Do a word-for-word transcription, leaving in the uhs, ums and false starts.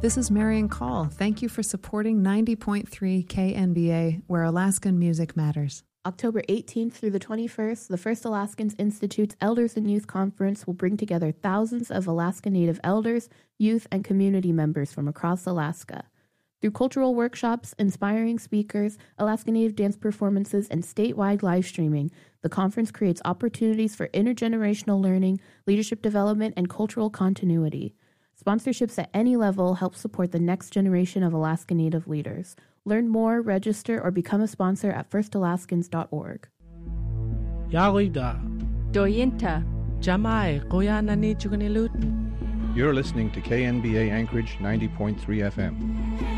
This is Marian Call. Thank you for supporting ninety point three K N B A, where Alaskan music matters. October eighteenth through the twenty-first, the First Alaskans Institute's Elders and Youth Conference will bring together thousands of Alaska Native elders, youth, and community members from across Alaska. Through cultural workshops, inspiring speakers, Alaska Native dance performances, and statewide live streaming, the conference creates opportunities for intergenerational learning, leadership development, and cultural continuity. Sponsorships at any level help support the next generation of Alaska Native leaders. Learn more, register, or become a sponsor at first alaskans dot org. Yarida. Doyinta. Jamai Koyanani Chukanilut. You're listening to K N B A Anchorage ninety point three F M.